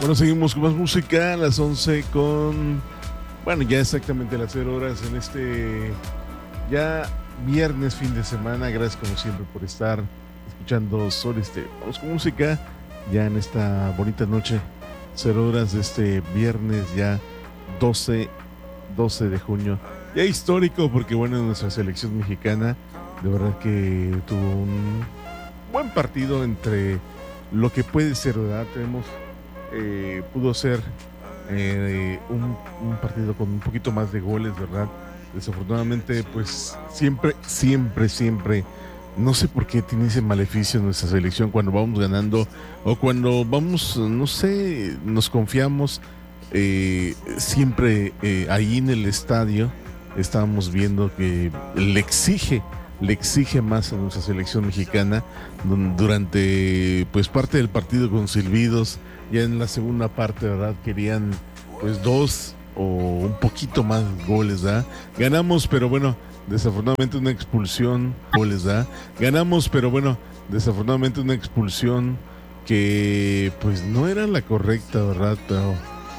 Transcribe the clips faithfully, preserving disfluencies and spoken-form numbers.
Bueno, seguimos con más música a las once con, bueno, ya exactamente las cero horas en este ya viernes, fin de semana. Gracias como siempre por estar escuchando Sol Estéreo. Vamos con música ya en esta bonita noche, cero horas de este viernes ya doce de junio. Ya histórico porque bueno, nuestra selección mexicana de verdad que tuvo un buen partido entre lo que puede ser, ¿verdad? Tenemos Eh, pudo ser eh, un, un partido con un poquito más de goles, ¿verdad? Desafortunadamente, pues siempre, siempre, siempre, no sé por qué tiene ese maleficio nuestra selección cuando vamos ganando o cuando vamos, no sé, nos confiamos, eh, siempre eh, ahí en el estadio estábamos viendo que le exige le exige más a nuestra selección mexicana durante pues parte del partido con silbidos. Ya en la segunda parte, ¿verdad? Querían pues dos o un poquito más goles, ¿verdad? Ganamos, pero bueno, desafortunadamente una expulsión, goles, ¿verdad? Ganamos, pero bueno, desafortunadamente una expulsión que pues no era la correcta, ¿verdad? Pero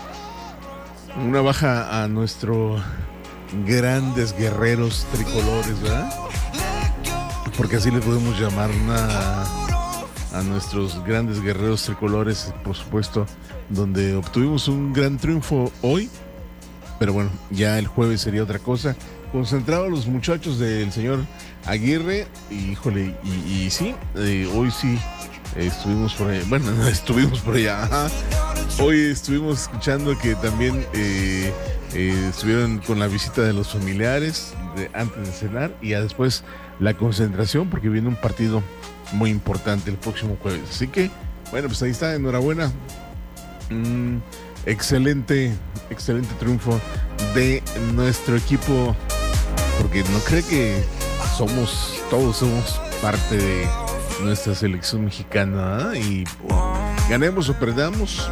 una baja a nuestros grandes guerreros tricolores, ¿verdad? Porque así le podemos llamar una, a nuestros grandes guerreros tricolores, por supuesto, donde obtuvimos un gran triunfo hoy, pero bueno, ya el jueves sería otra cosa. Concentrado a los muchachos del señor Aguirre, y, híjole, y, y sí, eh, hoy sí eh, estuvimos por allá, bueno, no estuvimos por allá, ajá. Hoy estuvimos escuchando que también eh, eh, estuvieron con la visita de los familiares de, antes de cenar, y ya después la concentración porque viene un partido muy importante el próximo jueves. Así que, bueno, pues ahí está, enhorabuena. Mm, excelente, excelente triunfo de nuestro equipo, porque no cree que somos, todos somos parte de nuestra selección mexicana, ¿eh? Y pues, ganemos o perdamos,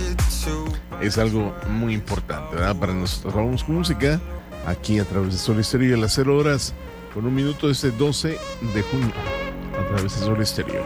es algo muy importante, ¿verdad? Para nosotros. Vamos con música aquí a través de Sol Estéreo a las cero horas con un minuto de este doce de junio a través de Sol Estéreo.